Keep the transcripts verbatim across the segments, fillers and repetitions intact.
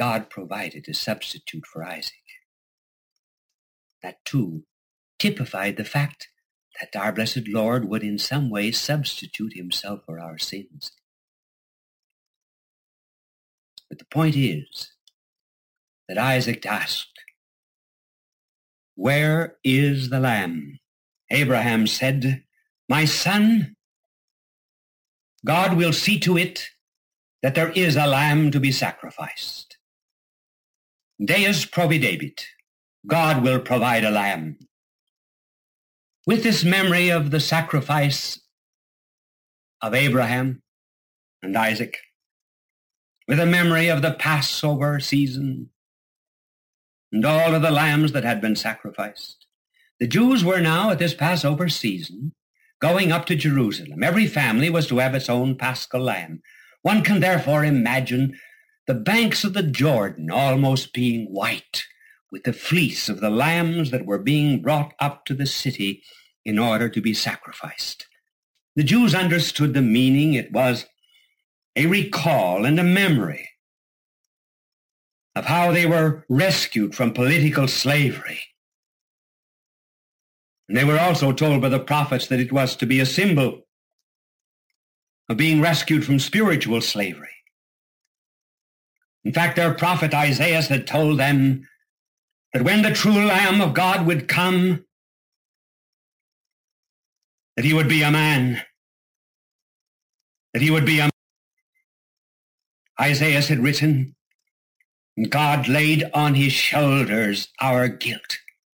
God provided a substitute for Isaac. That too typified the fact that our blessed Lord would in some way substitute himself for our sins. But the point is that Isaac asked, "Where is the lamb?" Abraham said, "My son, God will see to it that there is a lamb to be sacrificed. Deus providebit. God will provide a lamb." With this memory of the sacrifice of Abraham and Isaac, with a memory of the Passover season and all of the lambs that had been sacrificed, the Jews were now at this Passover season going up to Jerusalem. Every family was to have its own paschal lamb. One can therefore imagine the banks of the Jordan almost being white with the fleece of the lambs that were being brought up to the city in order to be sacrificed. The Jews understood the meaning. It was a recall and a memory of how they were rescued from political slavery. And they were also told by the prophets that it was to be a symbol of being rescued from spiritual slavery. In fact, their prophet Isaiah had told them that when the true Lamb of God would come, that he would be a man, that he would be a man. Isaiah had written, God laid on his shoulders our guilt,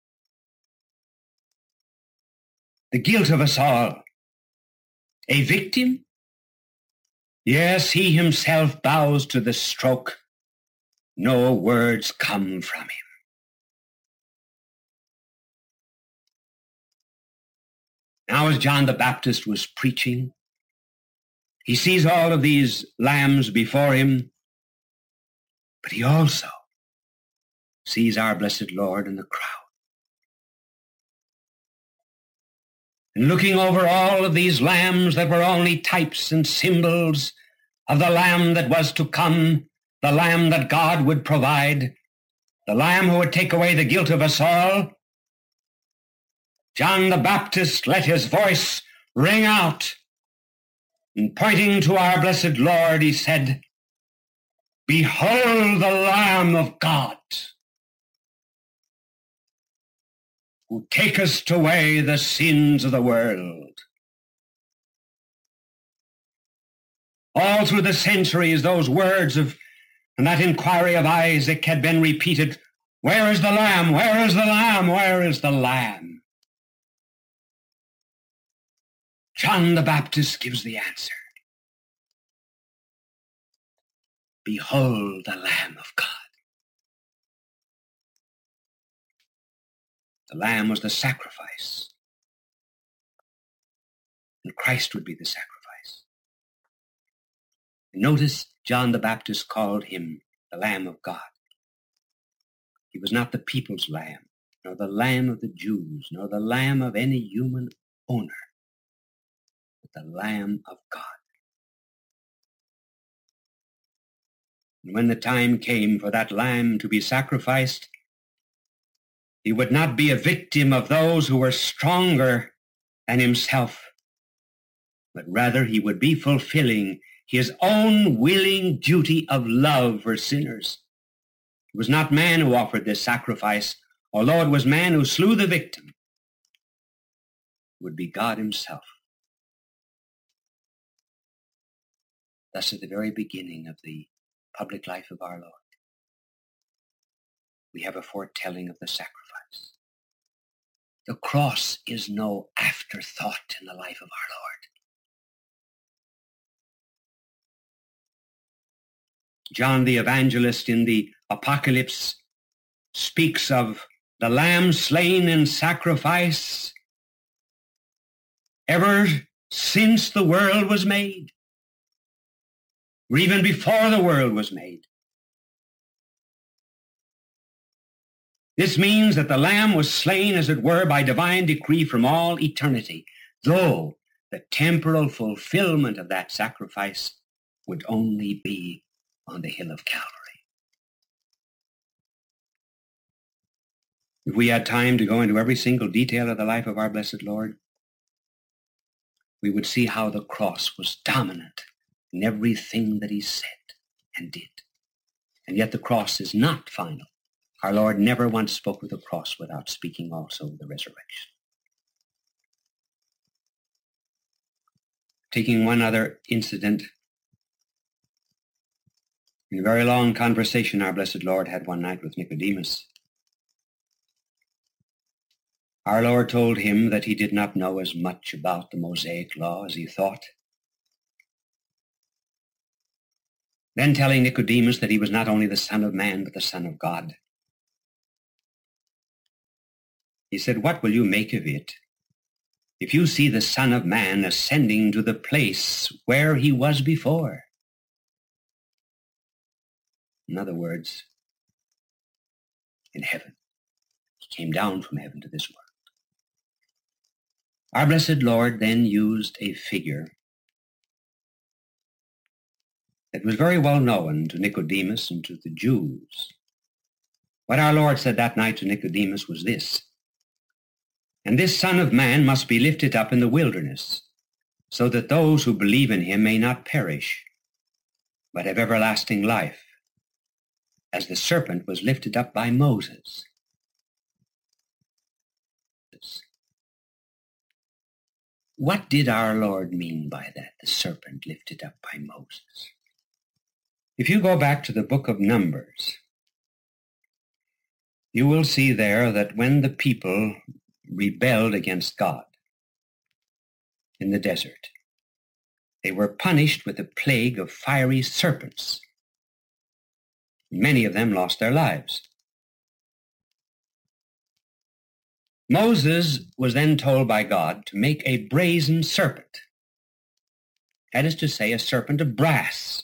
the guilt of us all. A victim? Yes, he himself bows to the stroke. No words come from him. Now, as John the Baptist was preaching, he sees all of these lambs before him, but he also sees our blessed Lord in the crowd. And looking over all of these lambs that were only types and symbols of the Lamb that was to come, the Lamb that God would provide, the Lamb who would take away the guilt of us all, John the Baptist let his voice ring out, and pointing to our blessed Lord, he said, "Behold the Lamb of God, who taketh away the sins of the world." All through the centuries, those words of and that inquiry of Isaac had been repeated, "Where is the Lamb? Where is the Lamb? Where is the Lamb?" John the Baptist gives the answer. Behold the Lamb of God. The Lamb was the sacrifice, and Christ would be the sacrifice. And notice John the Baptist called him the Lamb of God. He was not the people's lamb, nor the lamb of the Jews, nor the lamb of any human owner, the Lamb of God. And when the time came for that lamb to be sacrificed, he would not be a victim of those who were stronger than himself, but rather he would be fulfilling his own willing duty of love for sinners. It was not man who offered this sacrifice, although it was man who slew the victim. It would be God himself. Thus, at the very beginning of the public life of our Lord, we have a foretelling of the sacrifice. The cross is no afterthought in the life of our Lord. John the Evangelist in the Apocalypse speaks of the Lamb slain in sacrifice ever since the world was made, or even before the world was made. This means that the Lamb was slain, as it were, by divine decree from all eternity, though the temporal fulfillment of that sacrifice would only be on the hill of Calvary. If we had time to go into every single detail of the life of our blessed Lord, we would see how the cross was dominant in everything that he said and did. And yet the cross is not final. Our Lord never once spoke of the cross without speaking also of the resurrection. Taking one other incident, in a very long conversation our blessed Lord had one night with Nicodemus. Our Lord told him that he did not know as much about the Mosaic law as he thought. Then telling Nicodemus that he was not only the Son of Man, but the Son of God. He said, what will you make of it if you see the Son of Man ascending to the place where he was before? In other words, in heaven. He came down from heaven to this world. Our blessed Lord then used a figure that was very well known to Nicodemus and to the Jews. What our Lord said that night to Nicodemus was this: and this Son of Man must be lifted up in the wilderness, so that those who believe in him may not perish, but have everlasting life, as the serpent was lifted up by Moses. What did our Lord mean by that, the serpent lifted up by Moses? If you go back to the book of Numbers, you will see there that when the people rebelled against God in the desert, they were punished with a plague of fiery serpents. Many of them lost their lives. Moses was then told by God to make a brazen serpent. That is to say, a serpent of brass,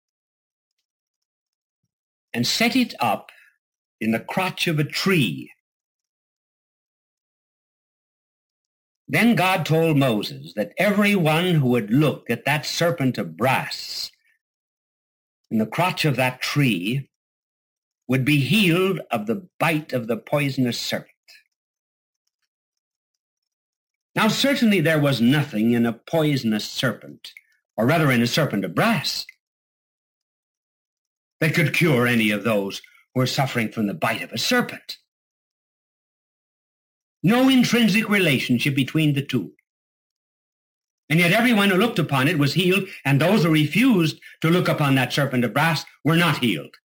and set it up in the crotch of a tree. Then God told Moses that everyone who would look at that serpent of brass in the crotch of that tree would be healed of the bite of the poisonous serpent. Now, certainly there was nothing in a poisonous serpent, or rather in a serpent of brass, that could cure any of those who were suffering from the bite of a serpent. No intrinsic relationship between the two. And yet everyone who looked upon it was healed, and those who refused to look upon that serpent of brass were not healed.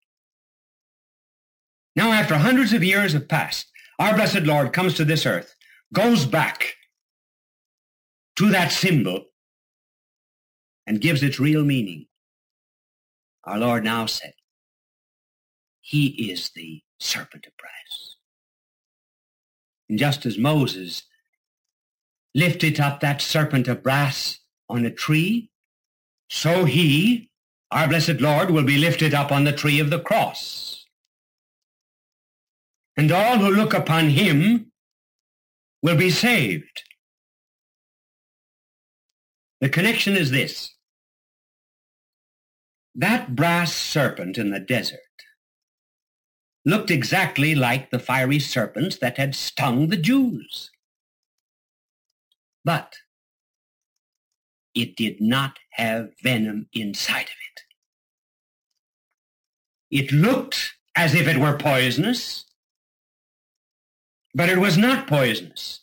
Now, after hundreds of years have passed, our blessed Lord comes to this earth, goes back to that symbol, and gives its real meaning. Our Lord now said, he is the serpent of brass. And just as Moses lifted up that serpent of brass on a tree, so he, our blessed Lord, will be lifted up on the tree of the cross. And all who look upon him will be saved. The connection is this: that brass serpent in the desert looked exactly like the fiery serpents that had stung the Jews. But it did not have venom inside of it. It looked as if it were poisonous, but it was not poisonous.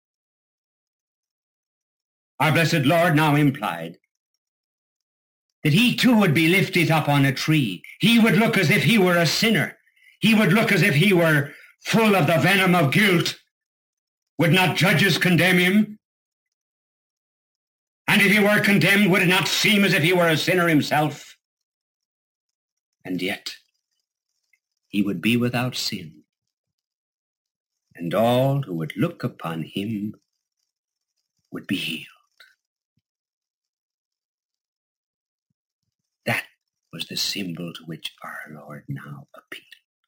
Our blessed Lord now implied that he too would be lifted up on a tree. He would look as if he were a sinner. He would look as if he were full of the venom of guilt. Would not judges condemn him? And if he were condemned, would it not seem as if he were a sinner himself? And yet, he would be without sin, and all who would look upon him would be healed. That was the symbol to which our Lord now appealed.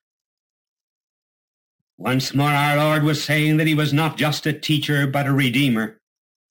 Once more our Lord was saying that he was not just a teacher, but a redeemer.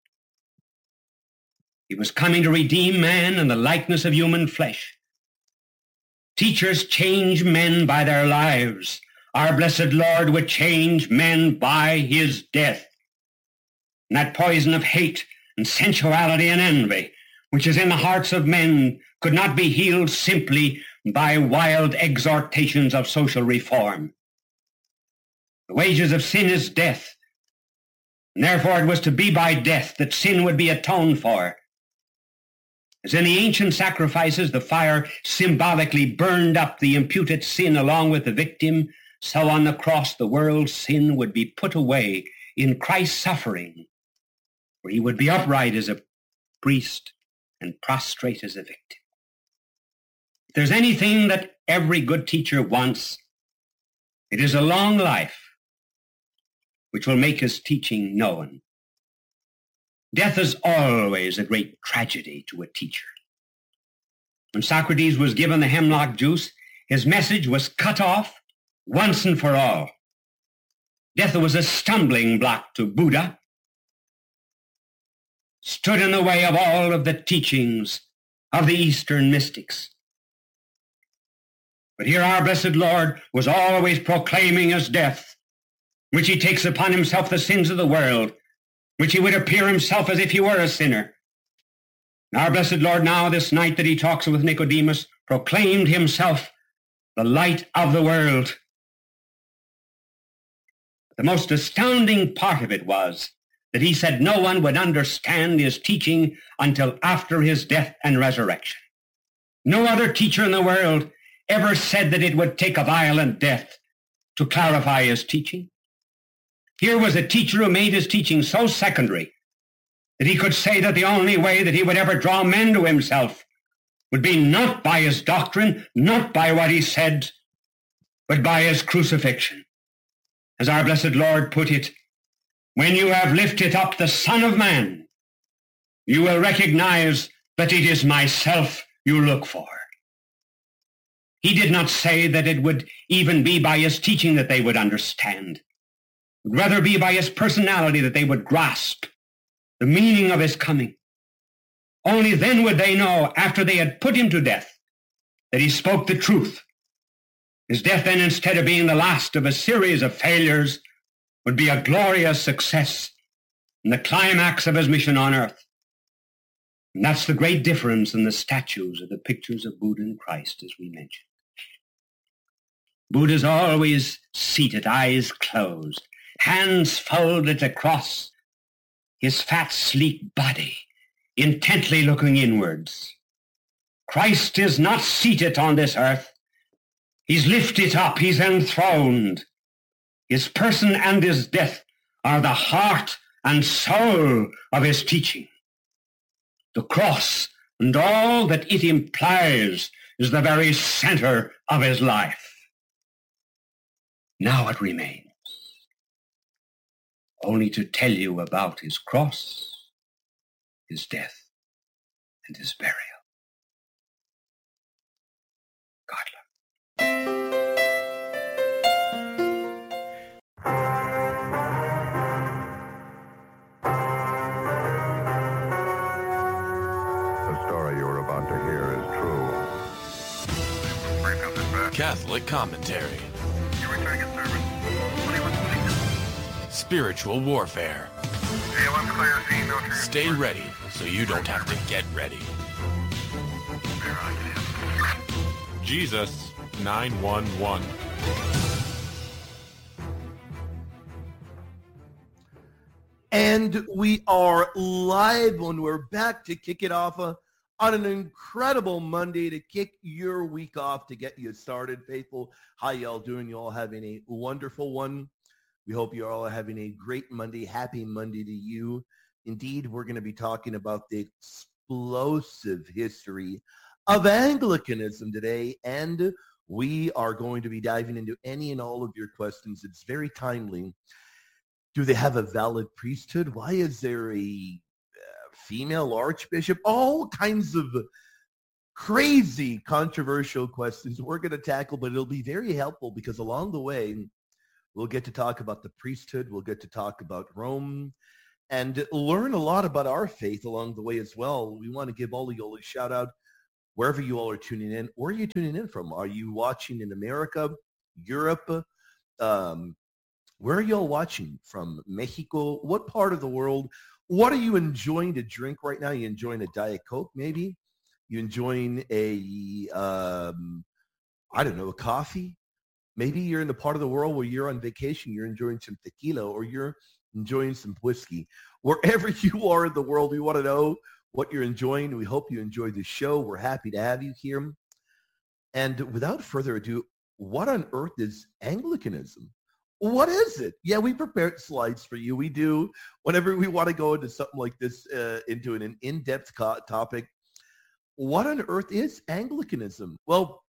He was coming to redeem man in the likeness of human flesh. Teachers change men by their lives. our blessed Lord would change men by his death. And that poison of hate and sensuality and envy which is in the hearts of men could not be healed simply by wild exhortations of social reform. The wages of sin is death, and therefore it was to be by death that sin would be atoned for. As in the ancient sacrifices the fire symbolically burned up the imputed sin along with the victim, so on the cross the world's sin would be put away in Christ's suffering, where he would be upright as a priest and prostrate as a victim. If there's anything that every good teacher wants, it is a long life which will make his teaching known. Death is always a great tragedy to a teacher. When Socrates was given the hemlock juice, his message was cut off once and for all. Death was a stumbling block to Buddha, stood in the way of all of the teachings of the Eastern mystics. But here our blessed Lord was always proclaiming his death, which he takes upon himself the sins of the world, which he would appear himself as if he were a sinner. And our blessed Lord now, this night that he talks with Nicodemus, proclaimed himself the light of the world. The most astounding part of it was that he said no one would understand his teaching until after his death and resurrection. No other teacher in the world ever said that it would take a violent death to clarify his teaching. Here was a teacher who made his teaching so secondary that he could say that the only way that he would ever draw men to himself would be not by his doctrine, not by what he said, but by his crucifixion. As our blessed Lord put it, when you have lifted up the Son of Man, you will recognize that it is myself you look for. He did not say that it would even be by his teaching that they would understand. It would rather be by his personality that they would grasp the meaning of his coming. Only then would they know, after they had put him to death, that he spoke the truth. His death then, instead of being the last of a series of failures, would be a glorious success and the climax of his mission on earth. And that's the great difference in the statues or the pictures of Buddha and Christ, as we mentioned. Buddha's always seated, eyes closed, hands folded across his fat, sleek body, intently looking inwards. Christ is not seated on this earth. He's lifted up, he's enthroned. His person and his death are the heart and soul of his teaching. The cross and all that it implies is the very center of his life. Now it remains only to tell you about his cross, his death, and his burial. God love. Catholic commentary. Spiritual warfare. Stay ready so you don't have to get ready. Jesus nine one one. And we are live when we're back to kick it off uh, on an incredible Monday to kick your week off, to get you started. Faithful, how y'all doing? You all having a wonderful one. We hope you're all having a great Monday. Happy Monday to you. Indeed, we're going to be talking about the explosive history of Anglicanism today, and we are going to be diving into any and all of your questions. It's very timely. Do they have a valid priesthood? Why is there a female archbishop? All kinds of crazy, controversial questions we're going to tackle, but it'll be very helpful because along the way, we'll get to talk about the priesthood. We'll get to talk about Rome and learn a lot about our faith along the way as well. We want to give all of you all a shout out wherever you all are tuning in. Where are you tuning in from? Are you watching in America, Europe, Um, where are y'all watching from? Mexico? What part of the world? What are you enjoying to drink right now? You enjoying a Diet Coke, maybe? You enjoying a, um, I don't know, a coffee? Maybe you're in the part of the world where you're on vacation. You're enjoying some tequila or you're enjoying some whiskey. Wherever you are in the world, we want to know what you're enjoying. We hope you enjoyed the show. We're happy to have you here. And without further ado, what on earth is Anglicanism? What is it? Yeah, we prepared slides for you. We do. Whenever we want to go into something like this, uh, into an in-depth co- topic, what on earth is Anglicanism? Well,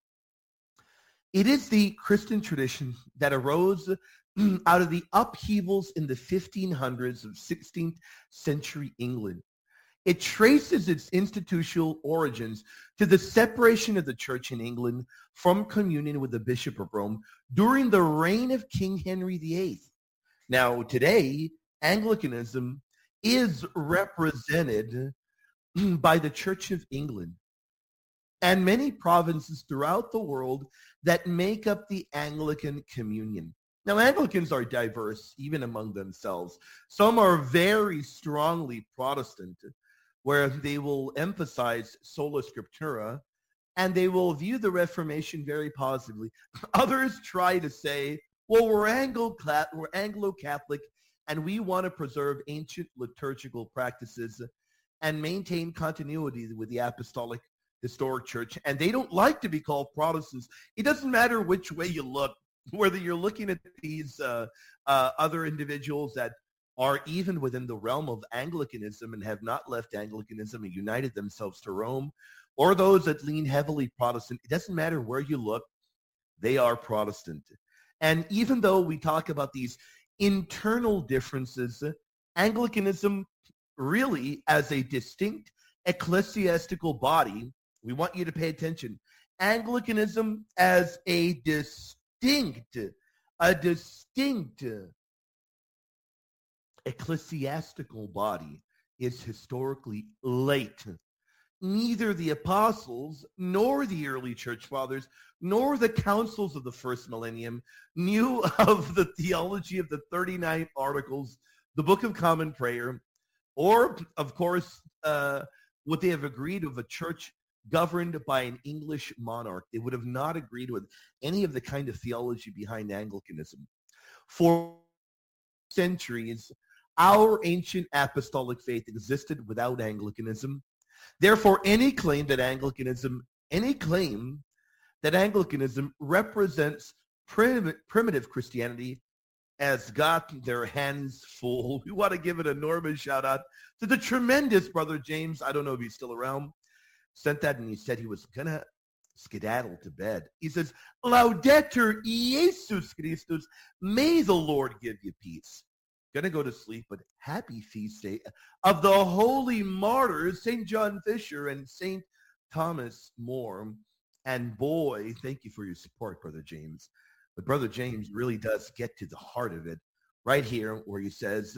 it is the Christian tradition that arose out of the upheavals in the fifteen hundreds of sixteenth century England. It traces its institutional origins to the separation of the church in England from communion with the Bishop of Rome during the reign of King Henry the Eighth. Now, today, Anglicanism is represented by the Church of England and many provinces throughout the world that make up the Anglican communion. Now, Anglicans are diverse, even among themselves. Some are very strongly Protestant, where they will emphasize sola scriptura, and they will view the Reformation very positively. Others try to say, well, we're Anglo-Catholic, we're Anglo-Catholic, and we want to preserve ancient liturgical practices and maintain continuity with the apostolic historic church, and they don't like to be called Protestants. It doesn't matter which way you look, whether you're looking at these uh, uh, other individuals that are even within the realm of Anglicanism and have not left Anglicanism and united themselves to Rome, or those that lean heavily Protestant. It doesn't matter where you look, they are Protestant. And even though we talk about these internal differences, Anglicanism really as a distinct ecclesiastical body, we want you to pay attention. Anglicanism as a distinct, a distinct ecclesiastical body is historically late. Neither the apostles nor the early church fathers nor the councils of the first millennium knew of the theology of the thirty-nine articles, the Book of Common Prayer, or, of course, uh, what they have agreed of a church governed by an English monarch. They would have not agreed with any of the kind of theology behind Anglicanism. For centuries, our ancient apostolic faith existed without Anglicanism. Therefore, any claim that Anglicanism, any claim that Anglicanism represents prim- primitive Christianity has got their hands full. We want to give an enormous shout out to the tremendous Brother James. I don't know if he's still around. Sent that and he said he was going to skedaddle to bed. He says, Laudetur Jesus Christus, may the Lord give you peace. Gonna go to sleep, but happy feast day of the holy martyrs, Saint John Fisher and Saint Thomas More. And boy, thank you for your support, Brother James. But Brother James really does get to the heart of it right here where he says,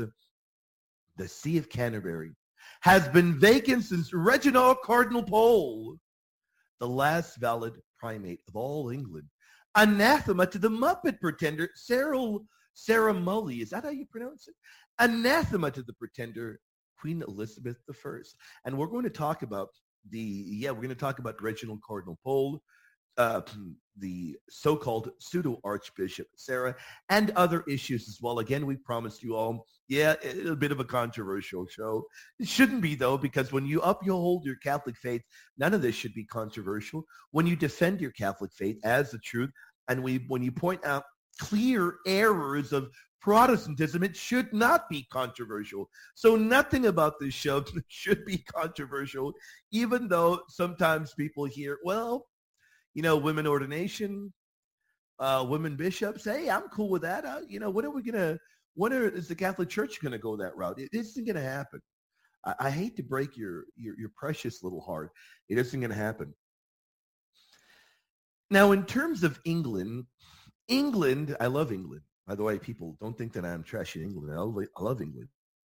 the See of Canterbury has been vacant since Reginald Cardinal Pole, the last valid primate of all England. Anathema to the Muppet pretender, Cyril Sarah Mully, is that how you pronounce it? Anathema to the pretender, Queen Elizabeth the First. And we're going to talk about the, yeah, we're going to talk about Reginald Cardinal Pole, uh, the so-called pseudo-Archbishop Sarah, and other issues as well. Again, we promised you all, yeah, a bit of a controversial show. It shouldn't be, though, because when you uphold your Catholic faith, none of this should be controversial. When you defend your Catholic faith as the truth, and we, when you point out clear errors of Protestantism, it should not be controversial. So nothing about this show should be controversial, even though sometimes people hear, well, you know, women ordination, uh, women bishops, hey, I'm cool with that. Uh, you know, when are we going to, when are, is the Catholic Church going to go that route? It isn't going to happen. I, I hate to break your, your, your precious little heart. It isn't going to happen. Now, in terms of England, England, I love England. By the way, people don't think that I'm trashing England. I love, I love England.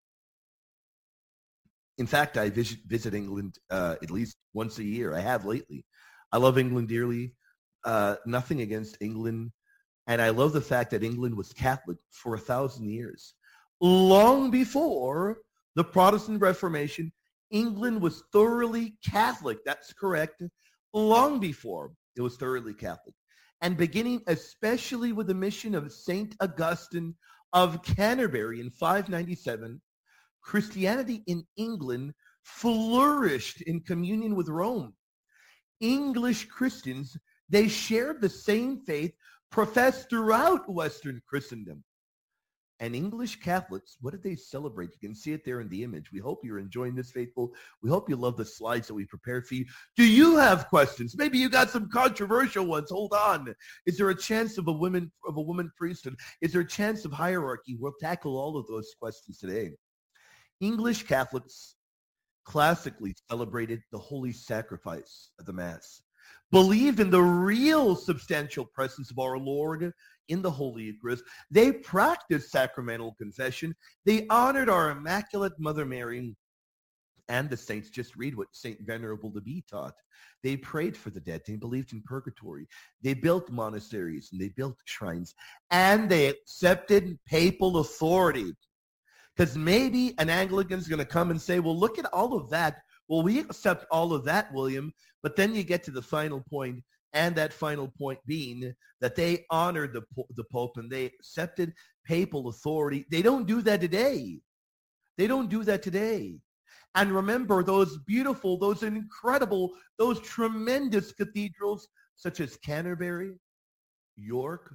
In fact, I visit, visit England uh, at least once a year. I have lately. I love England dearly. Uh, nothing against England. And I love the fact that England was Catholic for a thousand years. Long before the Protestant Reformation, England was thoroughly Catholic. That's correct. Long before it was thoroughly Catholic. And beginning especially with the mission of Saint Augustine of Canterbury in five ninety-seven, Christianity in England flourished in communion with Rome. English Christians, they shared the same faith professed throughout Western Christendom. And English Catholics, what did they celebrate? You can see it there in the image. We hope you're enjoying this, faithful. We hope you love the slides that we prepared for you. Do you have questions? Maybe you got some controversial ones. Hold on. Is there a chance of a woman of a woman priesthood? Is there a chance of hierarchy? We'll tackle all of those questions today. English Catholics classically celebrated the holy sacrifice of the Mass, believed in the real substantial presence of our Lord in the Holy Eucharist. They practiced sacramental confession. They honored our Immaculate Mother Mary and the saints. Just read what Saint Venerable de Bie taught. They prayed for the dead. They believed in purgatory. They built monasteries and they built shrines. And they accepted papal authority. Because maybe an Anglican's going to come and say, well, look at all of that. Well, we accept all of that, William. But then you get to the final point, and that final point being that they honored the, the Pope and they accepted papal authority. They don't do that today. They don't do that today. And remember those beautiful, those incredible, those tremendous cathedrals such as Canterbury, York,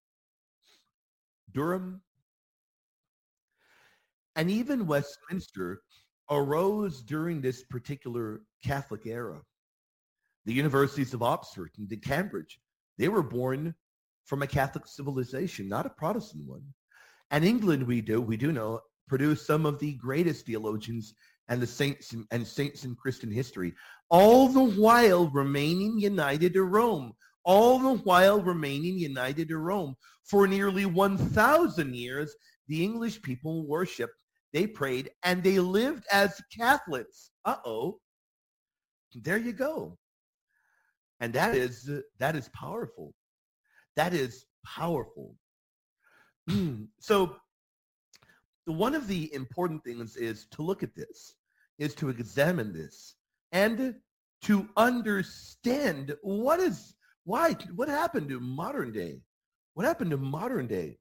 Durham, and even Westminster arose during this particular Catholic era. The universities of Oxford and Cambridge, they were born from a Catholic civilization, not a Protestant one. And England, we do, we do know, produced some of the greatest theologians and the saints in, and saints in Christian history, all the while remaining united to Rome, all the while remaining united to Rome. For nearly one thousand years, the English people worshiped, they prayed, and they lived as Catholics. Uh-oh. There you go. And that is, uh, that is powerful. That is powerful. So one of the important things is to look at this, is to examine this, and to understand what is, why, what happened to modern day? What happened to modern day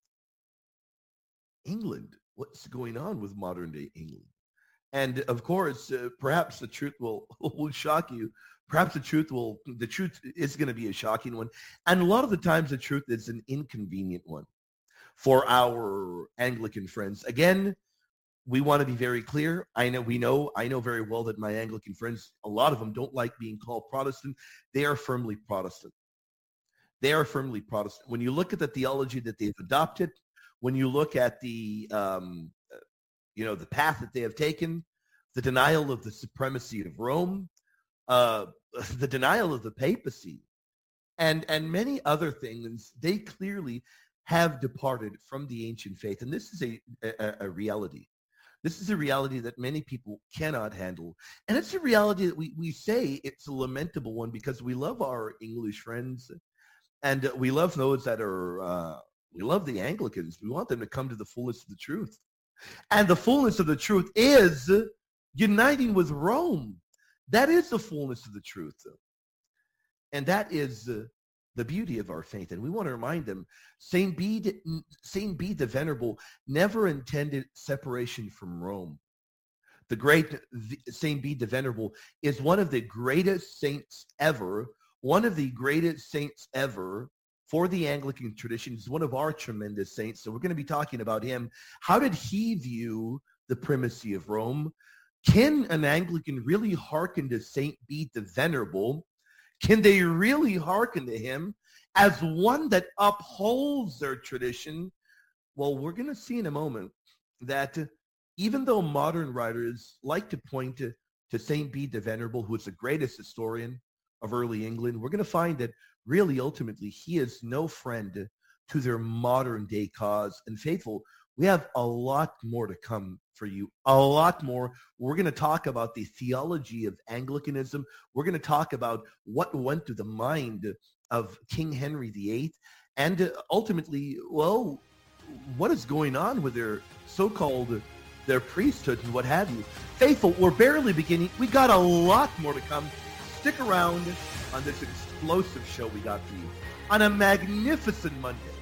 England? What's going on with modern day England? And of course, uh, perhaps the truth will, will shock you. Perhaps the truth will, the truth is going to be a shocking one. And a lot of the times the truth is an inconvenient one for our Anglican friends. Again, we want to be very clear. I know, we know, I know very well that my Anglican friends, a lot of them don't like being called Protestant. They are firmly Protestant. They are firmly Protestant. When you look at the theology that they've adopted, when you look at the, um, you know, the path that they have taken, the denial of the supremacy of Rome, uh, the denial of the papacy, and, and many other things, they clearly have departed from the ancient faith. And this is a, a, a reality. This is a reality that many people cannot handle. And it's a reality that we, we say it's a lamentable one because we love our English friends and we love those that are, uh, we love the Anglicans. We want them to come to the fullness of the truth. And the fullness of the truth is uniting with Rome. That is the fullness of the truth. And that is uh, the beauty of our faith. And we want to remind them, Saint Bede, Saint Bede the Venerable never intended separation from Rome. The great Saint Bede the Venerable is one of the greatest saints ever, one of the greatest saints ever for the Anglican tradition. He's one of our tremendous saints. So we're going to be talking about him. How did he view the primacy of Rome? Can an Anglican really hearken to Saint Bede the Venerable? Can they really hearken to him as one that upholds their tradition? Well, we're going to see in a moment that even though modern writers like to point to, to Saint Bede the Venerable, who is the greatest historian of early England, we're going to find that really ultimately he is no friend to their modern day cause. And faithful, we have a lot more to come for you, a lot more. We're going to talk about the theology of Anglicanism. We're going to talk about what went through the mind of King Henry the Eighth and uh, ultimately, well, what is going on with their so-called their priesthood and what have you. Faithful, we're barely beginning. We got a lot more to come. Stick around on this explosive show we got for you on a magnificent Monday.